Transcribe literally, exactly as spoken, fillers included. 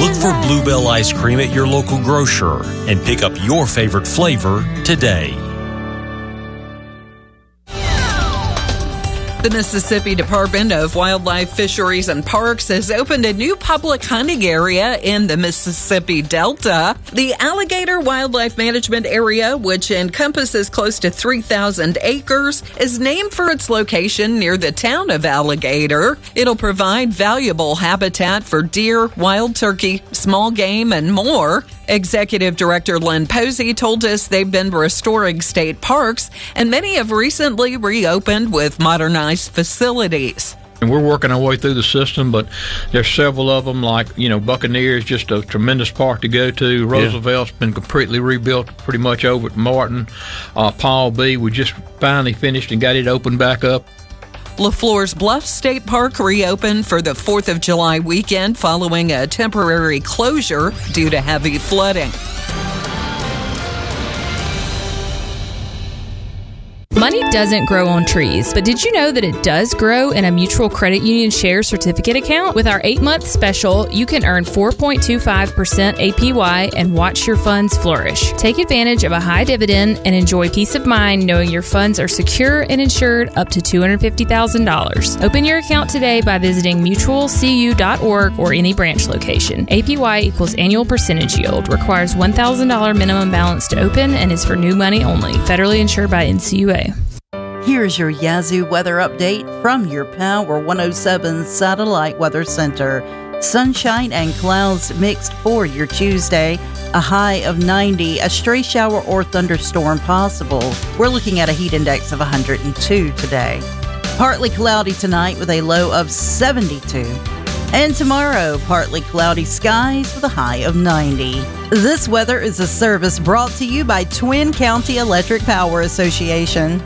Look for Bluebell ice cream at your local grocer and pick up your favorite flavor today. The Mississippi Department of Wildlife, Fisheries, and Parks has opened a new public hunting area in the Mississippi Delta. The Alligator Wildlife Management Area, which encompasses close to three thousand acres, is named for its location near the town of Alligator. It'll provide valuable habitat for deer, wild turkey, small game, and more. Executive Director Lynn Posey told us they've been restoring state parks, and many have recently reopened with modernized facilities. And we're working our way through the system, but there's several of them, like, you know, Buccaneers, just a tremendous park to go to. Roosevelt's yeah. been completely rebuilt pretty much over at Martin. Uh, Paul B., we just finally finished and got it opened back up. LaFleur's Bluff State Park reopened for the fourth of July weekend following a temporary closure due to heavy flooding. Money doesn't grow on trees, but did you know that it does grow in a Mutual Credit Union Share Certificate account? With our eight-month special, you can earn four point two five percent A P Y and watch your funds flourish. Take advantage of a high dividend and enjoy peace of mind knowing your funds are secure and insured up to two hundred fifty thousand dollars. Open your account today by visiting mutual c u dot org or any branch location. A P Y equals annual percentage yield. Requires one thousand dollars minimum balance to open and is for new money only. Federally insured by N C U A. Here's your Yazoo weather update from your Power one oh seven Satellite Weather Center. Sunshine and clouds mixed for your Tuesday. A high of ninety, a stray shower or thunderstorm possible. We're looking at a heat index of one hundred two today. Partly cloudy tonight with a low of seventy-two. And tomorrow, partly cloudy skies with a high of ninety. This weather is a service brought to you by Twin County Electric Power Association.